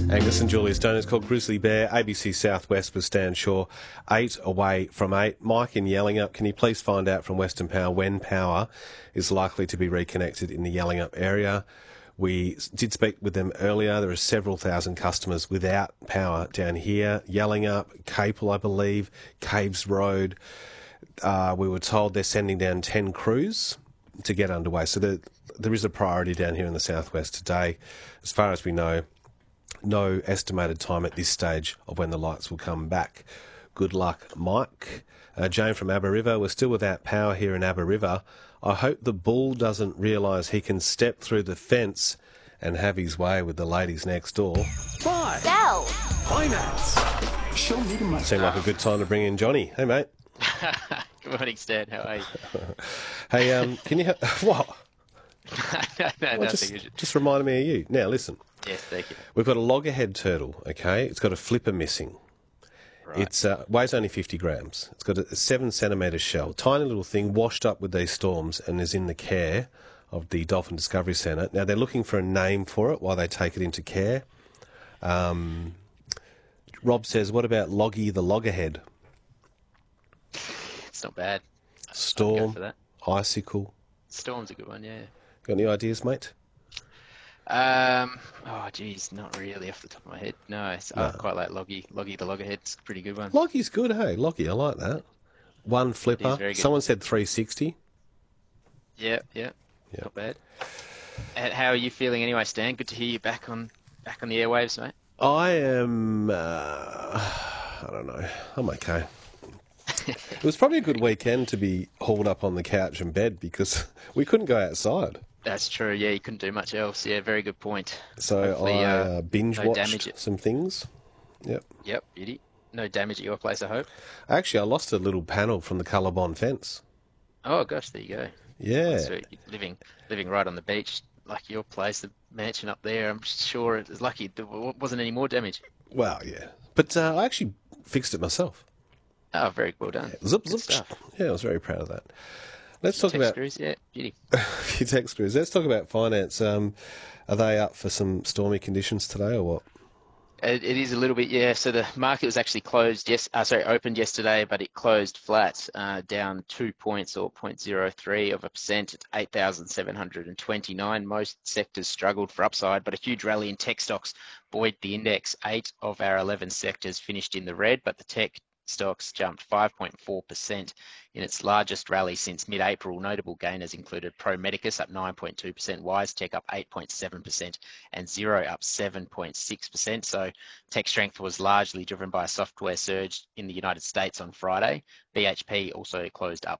Angus and Julia Stone is called Grizzly Bear. ABC Southwest with Stan Shaw, 8 away from 8. Mike in Yellingup, can you please find out from Western Power when power is likely to be reconnected in the Yellingup area? We did speak with them earlier. There are several thousand customers without power down here. Yellingup, Capel, I believe, Caves Road. We were told they're sending down 10 crews to get underway. So there is a priority down here in the southwest today. As far as we know, no estimated time at this stage of when the lights will come back. Good luck, Mike. Jane from Abba River, we're still without power here in Abba River. I hope the bull doesn't realise he can step through the fence and have his way with the ladies next door. Bye. Sell. Finance. Show me the money. Seemed like a good time to bring in Johnny. Hey, mate. Good morning, Stan. How are you? Hey, can you... What? no, Well, nothing. just reminded me of you. Now, listen. Yes, thank you. We've got a loggerhead turtle, okay? It's got a flipper missing. Right. It's weighs only 50 grams. It's got a 7-centimetre shell. Tiny little thing washed up with these storms and is in the care of the Dolphin Discovery Centre. Now, they're looking for a name for it while they take it into care. Rob says, what about Loggy the Loggerhead? It's not bad. Storm, I'd go for that. Icicle. Storm's a good one, yeah. Got any ideas, mate? Oh, geez, not really off the top of my head. No, I quite like Loggy the Loggerhead. It's a pretty good one. Loggy's good, hey? Loggy, I like that. One flipper. very good. Someone said 360. Yeah, not bad. And how are you feeling anyway, Stan? Good to hear you back on the airwaves, mate. I am... I don't know. I'm okay. It was probably a good weekend to be hauled up on the couch and bed because we couldn't go outside. That's true, yeah, you couldn't do much else. Yeah, very good point. So Hopefully, I binge-watched damage. some things. Yep. Yep, beauty. No damage at your place, I hope. Actually, I lost a little panel from the Colorbond fence. Oh, gosh, there you go. Yeah. So you're living right on the beach, like your place, the mansion up there. I'm sure it was lucky there wasn't any more damage. Well, yeah. But I actually fixed it myself. Oh, very well done. Yeah. Zip, Good zip. stuff. Yeah, I was very proud of that. Let's talk Tech about... screws, yeah, beauty. Few tech screws. Let's talk about finance. Are they up for some stormy conditions today or what? It is a little bit, yeah. So the market was actually opened yesterday, but it closed flat, down 2 points or 0.03%. It's 8,729. Most sectors struggled for upside, but a huge rally in tech stocks buoyed the index. 8 of our 11 sectors finished in the red, but the tech stocks jumped 5.4% in its largest rally since mid-April. Notable gainers included Pro Medicus up 9.2%, WiseTech up 8.7%, and Xero up 7.6%. So tech strength was largely driven by a software surge in the United States on Friday. BHP also closed up